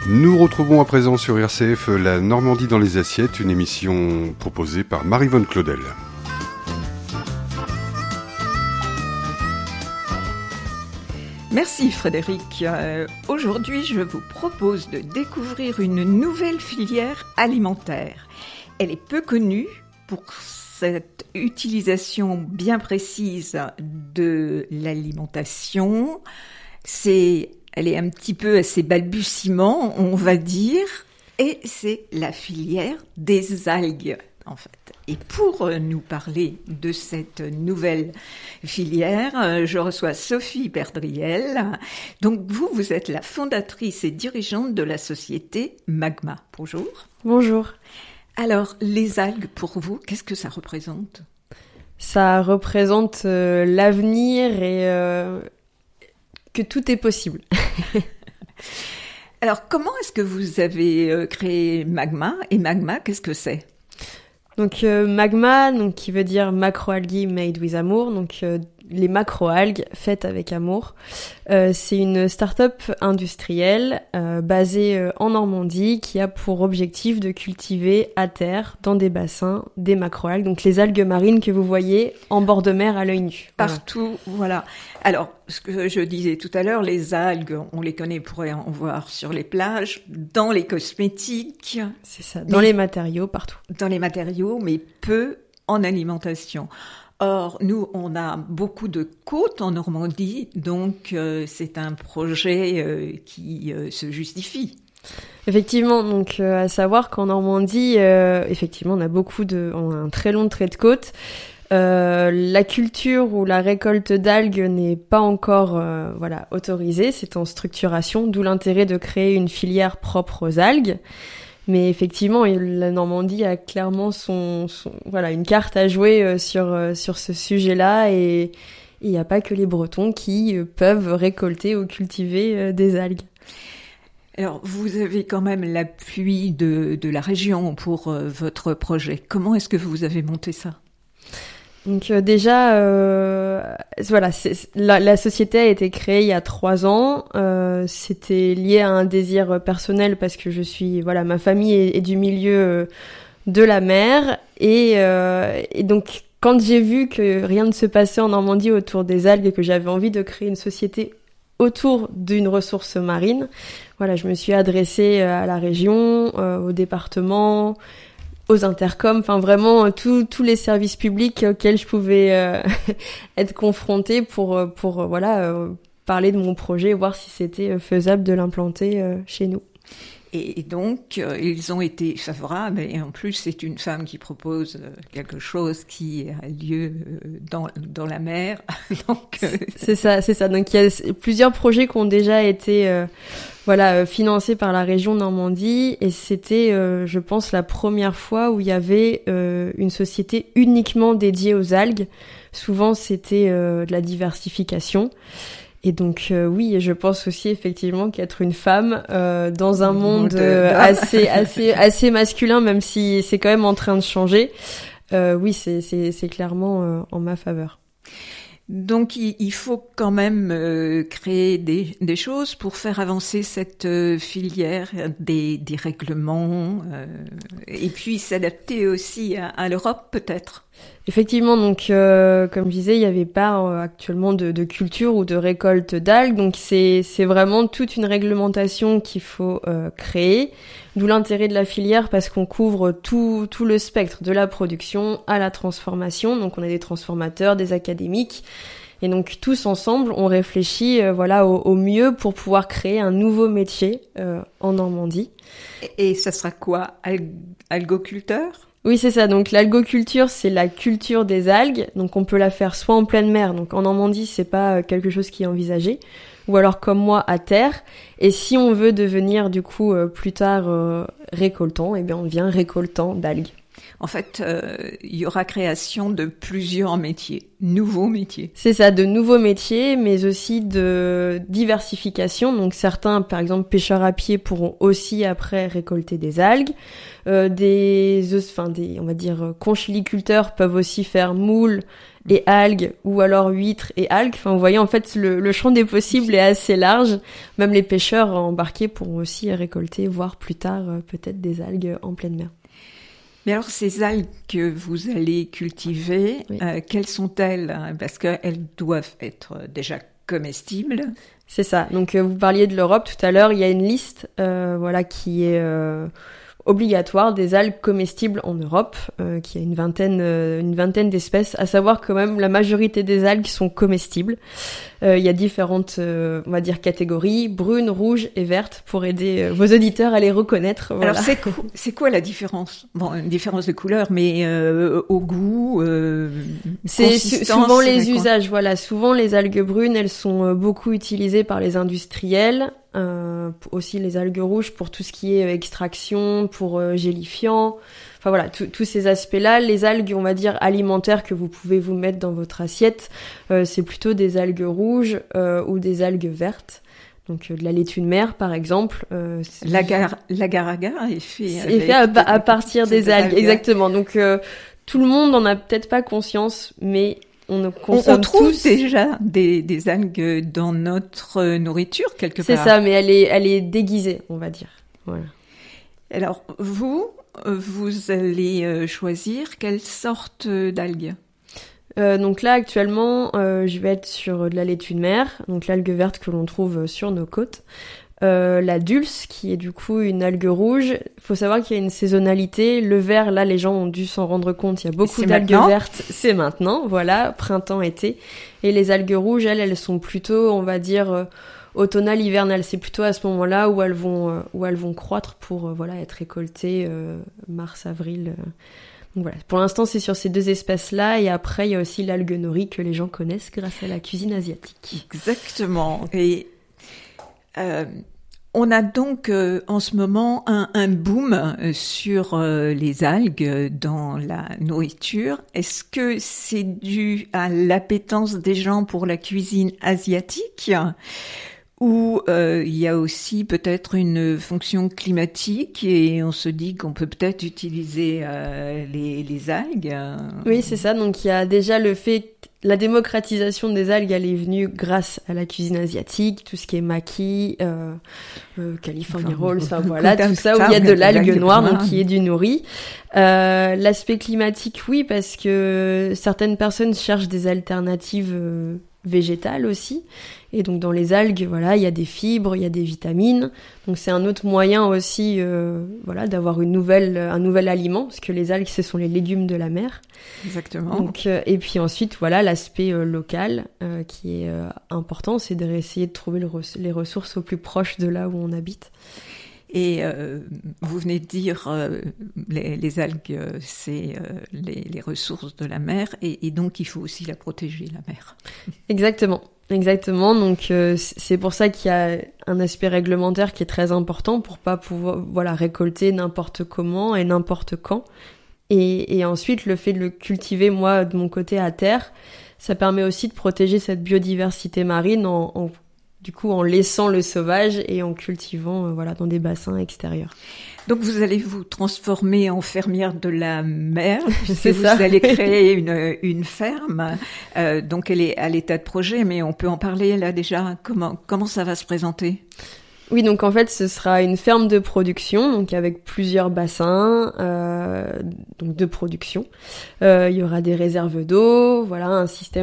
Nous retrouvons à présent sur RCF La Normandie dans les assiettes, une émission proposée par Marie-Vonne Claudel. Merci Frédéric. Aujourd'hui, je vous propose de découvrir une nouvelle filière alimentaire. Elle est peu connue pour cette utilisation bien précise de l'alimentation. Elle est un petit peu à ses balbutiements, on va dire, et c'est la filière des algues, en fait. Et pour nous parler de cette nouvelle filière, je reçois Sophie Perdriel. Donc vous êtes la fondatrice et dirigeante de la société Magma. Bonjour. Bonjour. Alors, les algues, pour vous, qu'est-ce que ça représente ? Ça représente l'avenir et que tout est possible. Alors, comment est-ce que vous avez créé Magma ? Et Magma, qu'est-ce que c'est ? Donc Magma, donc qui veut dire macroalgae made with amour, donc les macroalgues faites avec amour. C'est une start-up industrielle basée en Normandie qui a pour objectif de cultiver à terre, dans des bassins, des macroalgues, donc les algues marines que vous voyez en bord de mer à l'œil nu. Partout, voilà. Alors, ce que je disais tout à l'heure, les algues, on les connaît, on pourrait en voir sur les plages, dans les cosmétiques. C'est ça, dans les matériaux, partout. Dans les matériaux, mais peu en alimentation. Or, nous, on a beaucoup de côtes en Normandie, donc c'est un projet qui se justifie. Effectivement, donc à savoir qu'en Normandie, effectivement, on a un très long trait de côte. La culture ou la récolte d'algues n'est pas encore autorisée, c'est en structuration, d'où l'intérêt de créer une filière propre aux algues. Mais effectivement, la Normandie a clairement une carte à jouer sur ce sujet-là, et il n'y a pas que les Bretons qui peuvent récolter ou cultiver des algues. Alors, vous avez quand même l'appui de la région pour votre projet. Comment est-ce que vous avez monté ça ? Donc déjà, la société a été créée il y a 3 ans. C'était lié à un désir personnel parce que ma famille est du milieu de la mer et donc quand j'ai vu que rien ne se passait en Normandie autour des algues et que j'avais envie de créer une société autour d'une ressource marine, je me suis adressée à la région, au département, aux intercoms, enfin vraiment tous les services publics auxquels je pouvais être confrontée pour parler de mon projet, voir si c'était faisable de l'implanter chez nous. Et donc, ils ont été favorables, et en plus, c'est une femme qui propose quelque chose qui a lieu dans la mer. Donc, c'est ça. Donc, il y a plusieurs projets qui ont déjà été financés par la région Normandie, et c'était, je pense, la première fois où il y avait une société uniquement dédiée aux algues. Souvent, c'était de la diversification. Et donc oui, je pense aussi effectivement qu'être une femme dans un monde assez masculin, même si c'est quand même en train de changer, oui, c'est clairement en ma faveur. Donc il faut quand même créer des choses pour faire avancer cette filière, des règlements, et puis s'adapter aussi à l'Europe peut-être. Effectivement, donc comme je disais, il n'y avait pas actuellement de culture ou de récolte d'algues, donc c'est vraiment toute une réglementation qu'il faut créer, d'où l'intérêt de la filière parce qu'on couvre tout le spectre de la production à la transformation, donc on a des transformateurs, des académiques, et donc tous ensemble on réfléchit au mieux pour pouvoir créer un nouveau métier en Normandie. Et ça sera quoi, algoculteur ? Oui, c'est ça. Donc l'algoculture, c'est la culture des algues. Donc on peut la faire soit en pleine mer, donc en Normandie, c'est pas quelque chose qui est envisagé, ou alors comme moi à terre. Et si on veut devenir du coup plus tard récoltant, eh bien on devient récoltant d'algues. En fait, il y aura création de plusieurs métiers, nouveaux métiers. C'est ça, de nouveaux métiers, mais aussi de diversification. Donc certains, par exemple, pêcheurs à pied pourront aussi après récolter des algues. On va dire, conchiliculteurs peuvent aussi faire moules et algues, ou alors huîtres et algues. Enfin, vous voyez, en fait, le champ des possibles est assez large. Même les pêcheurs embarqués pourront aussi récolter, voire plus tard, peut-être des algues en pleine mer. Mais alors, ces algues que vous allez cultiver, oui. Quelles sont-elles? Parce qu'elles doivent être déjà comestibles. C'est ça. Donc, vous parliez de l'Europe tout à l'heure. Il y a une liste, qui est obligatoire des algues comestibles en Europe, qui a une vingtaine d'espèces. À savoir que même la majorité des algues sont comestibles. Il y a différentes, on va dire, catégories, brunes, rouges et vertes, pour aider vos auditeurs à les reconnaître. Voilà. Alors, c'est quoi la différence? Bon, une différence de couleur, mais au goût, c'est souvent les usages. Voilà, souvent les algues brunes, elles sont beaucoup utilisées par les industriels. Aussi les algues rouges pour tout ce qui est extraction, pour gélifiant. Enfin voilà, tous ces aspects-là. Les algues, on va dire, alimentaires que vous pouvez vous mettre dans votre assiette, c'est plutôt des algues rouges ou des algues vertes. Donc de la laitue de mer, par exemple. L'agar-agar est fait à partir des algues, exactement. Donc tout le monde n'en a peut-être pas conscience, mais on trouve tous déjà des algues dans notre nourriture quelque part. C'est ça, mais elle est déguisée, on va dire. Voilà. Alors vous allez choisir quelle sorte d'algues? Donc là actuellement, je vais être sur de la laitue de mer, donc l'algue verte que l'on trouve sur nos côtes. La dulce, qui est du coup une algue rouge. Faut savoir qu'il y a une saisonnalité. Le vert, là, les gens ont dû s'en rendre compte. Il y a beaucoup d'algues vertes. C'est maintenant, voilà, printemps, été. Et les algues rouges, elles sont plutôt, on va dire, automnales, hivernales. C'est plutôt à ce moment-là où elles vont croître pour, être récoltées mars, avril. Donc voilà. Pour l'instant, c'est sur ces deux espèces-là. Et après, il y a aussi l'algue nori que les gens connaissent grâce à la cuisine asiatique. Exactement. Et on a donc en ce moment un boom sur les algues dans la nourriture. Est-ce que c'est dû à l'appétence des gens pour la cuisine asiatique ou il y a aussi peut-être une fonction climatique et on se dit qu'on peut peut-être utiliser les algues? Oui, c'est ça. Donc il y a déjà le fait la démocratisation des algues, elle est venue grâce à la cuisine asiatique, tout ce qui est maki, California Rolls, enfin voilà, tout ça où il y a de l'algue noire, donc qui est du nori. L'aspect climatique, oui, parce que certaines personnes cherchent des alternatives végétales aussi. Et donc dans les algues, voilà, il y a des fibres, il y a des vitamines. Donc c'est un autre moyen aussi, d'avoir un nouvel aliment, parce que les algues, ce sont les légumes de la mer. Exactement. Donc et puis ensuite, voilà, l'aspect local qui est important, c'est d'essayer de trouver les ressources au plus proche de là où on habite. Et vous venez de dire les algues, c'est les ressources de la mer, et donc il faut aussi la protéger, la mer. Exactement. Donc c'est pour ça qu'il y a un aspect réglementaire qui est très important pour pas pouvoir récolter n'importe comment et n'importe quand. Et ensuite le fait de le cultiver, moi de mon côté à terre, ça permet aussi de protéger cette biodiversité marine en laissant le sauvage et en cultivant dans des bassins extérieurs. Donc vous allez vous transformer en fermière de la mer, c'est vous ça. Allez créer une ferme. Donc elle est à l'état de projet, mais on peut en parler là déjà. Comment ça va se présenter? Oui, donc en fait, ce sera une ferme de production, donc avec plusieurs bassins donc de production. Il y aura des réserves d'eau, voilà, un système